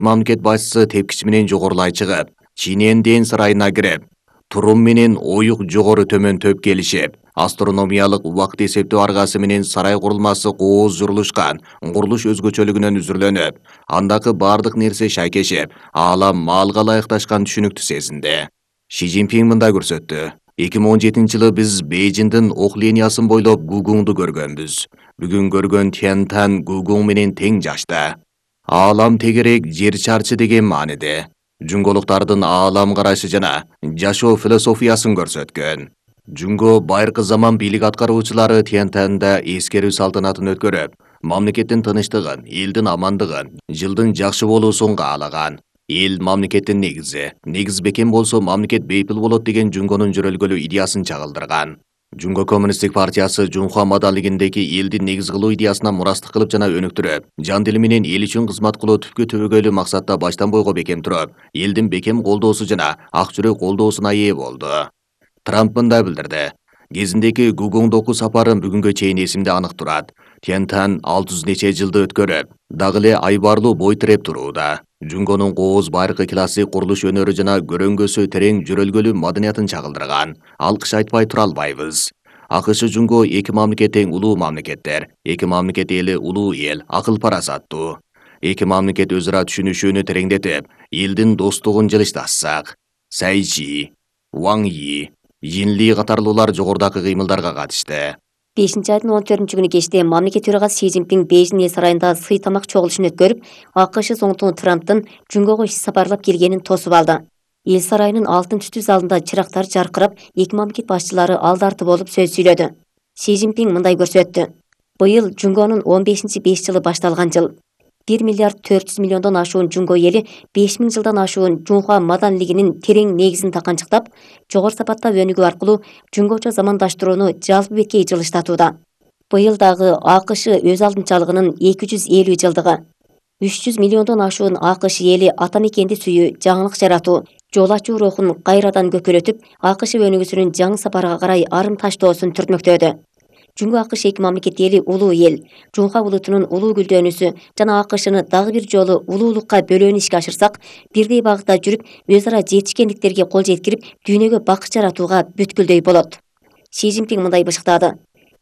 Мамлекет башчысы тепкич менен жогорулай чыгып, Чиненден сарайына кирип, турум менен оюк жогору төмөн төп келишип, астрономиялык убакыт эсептөө аргасы менен сарай курулмасы кооз журулушкан, курулуш өзгөчөлүгүнөн үзүрүлөнүп, андагы бардык нерсе шайкешип, аалам маалга ылайыкташкан түшүнүктүү сезинди. Ши Цзиньпин мындай көрсөттү. 2017-жылы биз Бейжиңдин ок линиясын бойлоп Гугуңду көргөнбүз. Бүгүн көргөн Тянтан Гугуң менен тең жашта. Аалам тегерек жер чарчы деген мааниде. Жүңголуктардын аалам карашы жана жашоо философиясын көрсөткөн. Жүңгө байыркы заман бийлик аткаруучулары Тянтанда эскерүү салтанатын өткөрүп, мамлекеттин тынычтыгын, элдин амандыгын, жылдын жакшы болуусун каалаган. Эл мамлекеттин негизи, негиз бекем болсо мамлекет бейпил болот деген Жүңгөнүн жөрөлгөлүү идеясын чагылдырган. Жүңгө коммунисттик партиясы Жунхва маданлигиндеги элди негиз кылуу идеясына мурастык кылып жана өнүктүрүп, жан дили менен эл үчүн кызмат кылуу түпкү түбөгөйлүү максатта баштан бойго бекем туруп, элдин бекем колдоосу жана ак жүрөк колдоосуна ээ болду. Трамп мындай билдирди. Кезиндеги Гугуңдогу сапарым бүгүнгө чейин эсимде анык турат. Тянтан 600 нече жылды өткөрүп, дагы эле айбарлуу бой тиреп турууда. Жүңгөнүн кооз байыркы классик курулуш өнөрү жана көрөңгөсү терең жөрөлгөлүү маданиятын чагылдырган. Алкыш айтпай тура албайбыз. АКШ Жүңгө эки мамлекет тең улуу мамлекеттер. Эки мамлекет эли улуу эл, акыл парасаттуу. Эки мамлекет өз ара түшүнүшүүнү тереңдетип, элдин достугун жылыштатсак. Цай Чи, Ван Yi, Йинли катарлуулар жогорудагы кыймылдарга катышты. 5-айдын 14-күнү кечте мамлекет төрагасы Си Цзиньпин Бейжиң эл сарайында сый тамак чогулушун өткөрүп, АКШ Зоңтуң Трамптын Жүңгөгө иш сапарлап келгенин тосуп алды. Эл сарайынын алтын түтүү залында чырактар жаркырап, эки мамлекет башчылары алды-арты болуп сөз сүйлөдү. Си Цзиньпин мындай көрсөттү. Быйыл Жүңгөнүн 15-5 жылы башталган жыл. 1 миллиард 400 миллиондон ашуун Жүңгө эли 5000 жылдан ашуун Жунхва маданлигинин терең негизин таканчыктап, жогору сапаттап өнүгүү аркылуу Жүңгөчө замандаштырууну жалпы беткей жылыштатууда. Быйыл дагы АКШ өз алдынчалыгынын 250 жылдыгы. 300 миллиондон ашуун АКШ эли ата мекенди сүйүү, жаңылык жаратуу, жол ачуу рухун кайрадан көкөлөтүп, АКШ өнүгүүсүнүн жаңы сапарга карай арым таштоосун түртмөктөдү. Жүңгө АКШ эки мамлекет эли улуу эл, Жунхва улутунун улуу гүлдөнүүсү жана АКШны дагы бир жолу улуулукка бөлөөнү ишке ашырсак, бирдей багытта жүрүп, өз ара жетишкендиктерге кол жеткирип, дүйнөгө бакыт жаратууга бүткүлдөй болот. Си Цзиньпин мындай бышыктады.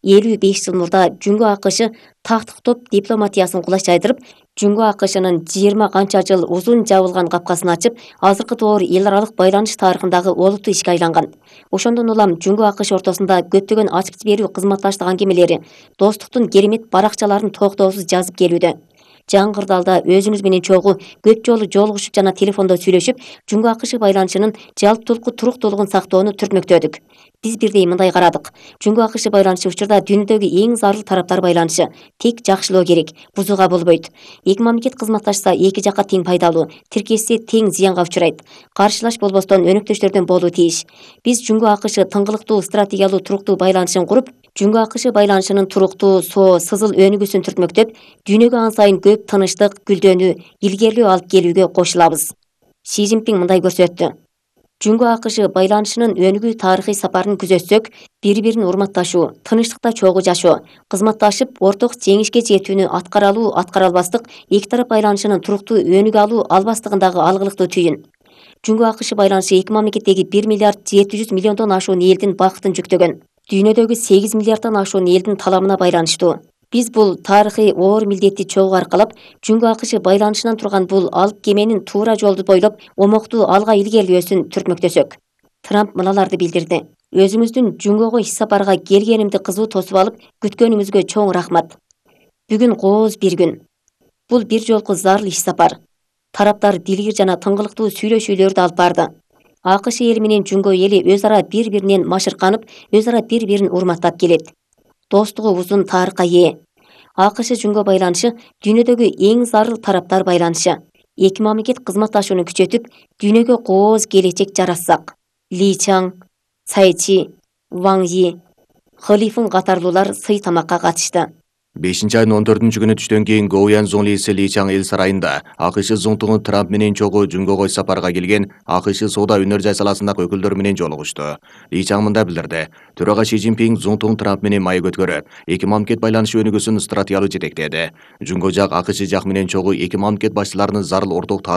55 жыл мурда Жүңгө АКШ тактыктоп дипломатиясын кулаш жайдырып, Жүңгө АКШнын 20 канча жыл узун жабылган капкасын ачып, азыркы доор эл аралык байланыш тарыхындагы олуттуу ишке айланган. Ошондон улам Жүңгө АКШ ортосунда көптөгөн ачып жиберүү кызматташтык аңгемелери, достуктун керемет баракчаларын токтоосуз жазып келүүдө. Жаңгырдалда өзүңүз менен чогуу көп жолу жолугушуп жана телефондо сүйлөшүп, Жүңгө АКШ байланышынын жалптуулукту туруктуулугун сактоону түртмөктөдүк. Биз бирдей мындай карадык. Жүңгө АКШ байланышы учурда дүйнөдөгү эң зарыл тараптар байланышы. Тек жакшылоо керек, бузууга болбойт. Эки мамлекет кызматташса эки жакка тең пайдалуу, тиркешсе тең зыянга учурайт. Каршылаш болбостон өнөктөштөрдөн болуу тийиш. Биз Жүңгө АКШ тыңгылыктуу стратегиялуу туруктуу байланышын куруп, Жүңгө АКШ байланышынын туруктуу, сызыл өнүгүүсүн түртмөктөп, дүйнөгө ан сайын көп тынычтык, гүлдөнүү, илгерлөө алып келүүгө кошулабыз. Си Цзиньпин мындай көрсөттү. Жүңгө АКШ байланышынын өнүгүү тарыхый сапарын күзөтсөк, бири-бирин урматташуу, тынычтыкта чогуу жашоо, кызматташып, орток жеңишке жетүүнү аткара алуу, аткара албастык, эки тарап байланышынын туруктуу өнүгө алуу албастыгындагы алгылыктуу түйүн. Жүңгө АКШ байланышы эки мамлекеттеги 1 миллиард 700 миллиондон ашуун элдин бакытын жүктөгөн. Дүйнөдөгү 8 миллиарддан ашуун элдин таламына байланыштуу. Биз бул тарыхый оор милдетти чогуу аркалап, Жүңгө АКШ байланышынан турган бул алып кеменин туура жолду бойлоп, омоктуу алга илгерилөөсүн түртмөктөсөк. Трамп мыналарды билдирди. Өзүңүздүн Жүңгөгө иш сапарга келгенимди кызуу тосуп алып, күткөнүңүзгө чоң рахмат. Бүгүн кооз бир күн. Бул бир жолку зарыл иш сапар. Тараптар дилгир жана тыңгылыктуу сүйлөшүүлөрдү алып барды. АКШ эли менен Жүңгө эли өз ара бири-биринен машырканып, өз ара бири-бирин урматтап келет. Достугу узун тарыхка ээ. АКШ Жүңгө байланышы дүйнөдөгү эң зарыл тараптар байланышы. Эки мамлекет кызматташууну күчөтүп, дүйнөгө кооз келечек жаратсак. Ли Чаң, Цай Чи, Ван Yi, Хылифын катарлуулар сый тамакка катышты. 5-айдын 14-күнү түштөн кийин Гоуян Зонлиси Ли Чаң эл сарайында АКШ Зоңтуңу Трамп менен чогуу Жүңгөгө иш сапарга келген АКШ соода өнөр жай саласындагы өкүлдөр менен жолугушту. Ли Чаң мында билдирди. Төрага Ши Цзиньпин Зоңтуң Трамп менен маек өткөрүп, эки мамлекет байланышы өнүгүүсүн стратегиялуу жетектеди. Жүңгө жак АКШ жак менен чогуу эки мамлекет башчыларынын зарыл орток